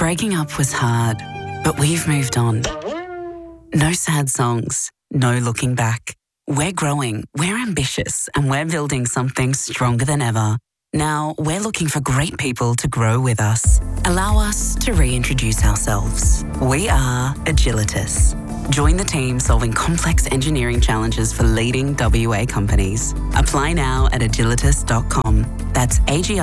Breaking up was hard, but we've moved on. No sad songs, no looking back. We're growing, we're ambitious, and we're building something stronger than ever. Now, we're looking for great people to grow with us. Allow us to reintroduce ourselves. We are Agilitas. Join the team solving complex engineering challenges for leading WA companies. Apply now at agilitas.com. That's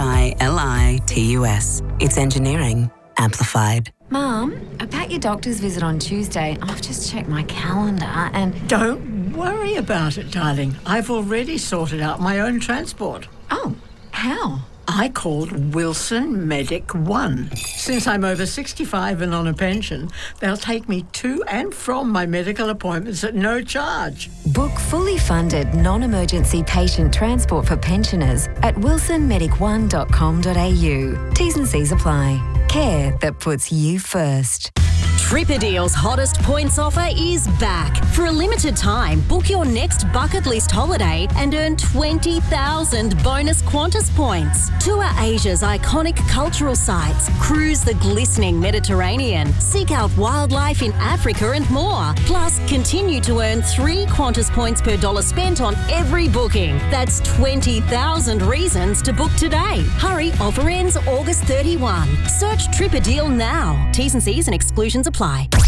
AGILITUS. It's engineering amplified. Mum, about your doctor's visit on Tuesday, I've just checked my calendar and... Don't worry about it, darling. I've already sorted out my own transport. Oh, how? I called Wilson Medic One. Since I'm over 65 and on a pension, they'll take me to and from my medical appointments at no charge. Book fully funded non-emergency patient transport for pensioners at wilsonmedic1.com.au. T's and C's apply. Care that puts you first. Tripadeal's hottest points offer is back. For a limited time, book your next bucket list holiday and earn 20,000 bonus Qantas points. Tour Asia's iconic cultural sites, cruise the glistening Mediterranean, seek out wildlife in Africa and more. Plus, continue to earn 3 Qantas points per dollar spent on every booking. That's 20,000 reasons to book today. Hurry, offer ends August 31. Search Tripadeal now. T's and C's and exclusions apply.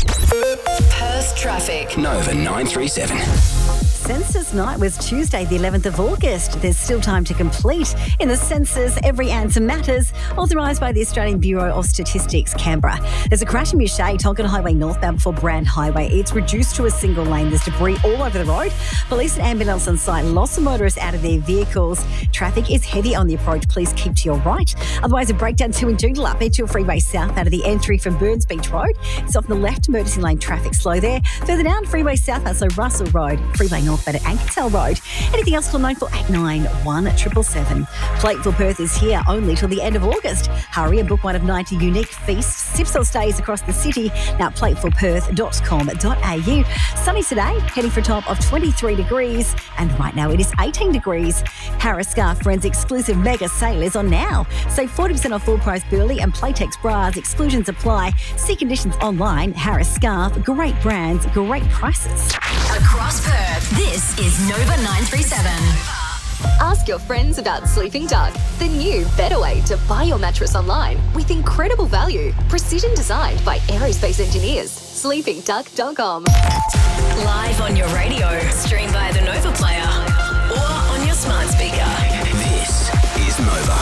Perth traffic. Nova 937. Census night was Tuesday, the 11th of August. There's still time to complete. In the census, every answer matters. Authorised by the Australian Bureau of Statistics, Canberra. There's a crash in Mushea, Tonkin Highway northbound before Brand Highway. It's reduced to a single lane. There's debris all over the road. Police and ambulance on site. Lots of motorists out of their vehicles. Traffic is heavy on the approach. Please keep to your right. Otherwise, a breakdown too in Joondalup. Edgehill Freeway south out of the entry from Burns Beach Road. It's off the left, emergency lane traffic slow there. Further down, Freeway south, so Russell Road. Freeway north at Ankertel Road. Anything else, call 9489 777. Plateful Perth is here only till the end of August. Hurry and book one of 90 unique feasts, sips or stays across the city. Now at platefulperth.com.au. Sunny today, heading for a top of 23 degrees. And right now it is 18 degrees. Harris Scarf Friends exclusive mega sale is on now. Save 40% off full price Burley and Playtex bras. Exclusions apply. See conditions online. Harris Scarf. Great brands, great prices. Across Perth, this is Nova 937. Ask your friends about Sleeping Duck, the new, better way to buy your mattress online with incredible value. Precision designed by aerospace engineers. SleepingDuck.com. Live on your radio, stream via the Nova Player or on your smart speaker. This is Nova.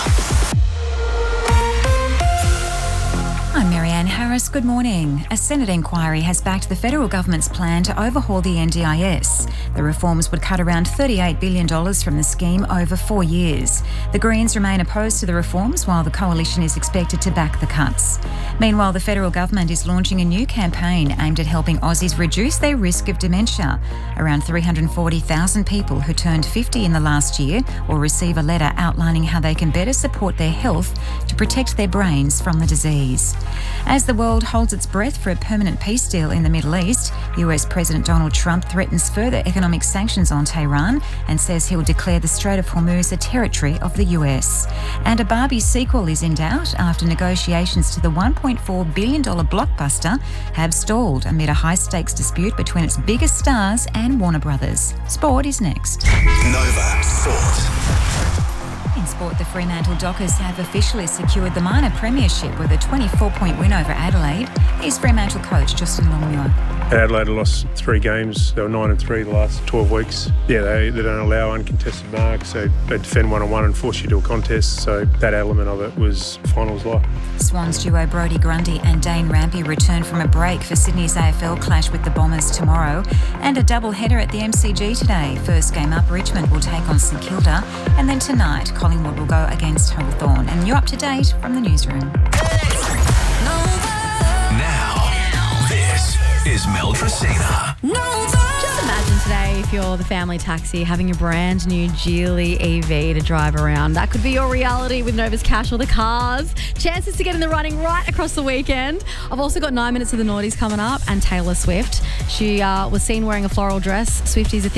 I'm Marianne Harris. Good morning. A Senate inquiry has backed the federal government's plan to overhaul the NDIS. The reforms would cut around $38 billion from the scheme over 4 years. The Greens remain opposed to the reforms, while the coalition is expected to back the cuts. Meanwhile, the federal government is launching a new campaign aimed at helping Aussies reduce their risk of dementia. Around 340,000 people who turned 50 in the last year will receive a letter outlining how they can better support their health to protect their brains from the disease. As the world holds its breath for a permanent peace deal in the Middle East, US President Donald Trump threatens further economic sanctions on Tehran and says he will declare the Strait of Hormuz a territory of the US. And a Barbie sequel is in doubt after negotiations to the $1.4 billion blockbuster have stalled amid a high-stakes dispute between its biggest stars and Warner Brothers. Sport is next. Nova Sport. In sport, the Fremantle Dockers have officially secured the minor premiership with a 24-point win over Adelaide. Here's Fremantle coach Justin Longmuir. Adelaide lost 3 games. They were 9-3 the last 12 weeks. Yeah, they don't allow uncontested marks. They defend one-on-one and force you to a contest. So that element of it was finals like. Swans duo Brodie Grundy and Dane Rampy return from a break for Sydney's AFL clash with the Bombers tomorrow. And a double header at the MCG today. First game up, Richmond will take on St Kilda. And then tonight, Collingwood will go against Hawthorn. And you're up to date from the newsroom. Now, this is Mel Tracina. Just imagine today, if you're the family taxi, having a brand new Geely EV to drive around. That could be your reality with Nova's Cash or the cars. Chances to get in the running right across the weekend. I've also got 9 minutes of the naughties coming up and Taylor Swift. She was seen wearing a floral dress. Swifties are thinking